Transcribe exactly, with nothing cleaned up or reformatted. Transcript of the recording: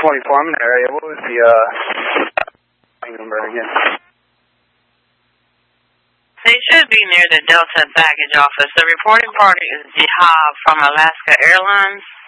twenty-four, I'm in the area. What was the, uh, number again? They should be near the Delta baggage office. The reporting party is Jihad from Alaska Airlines.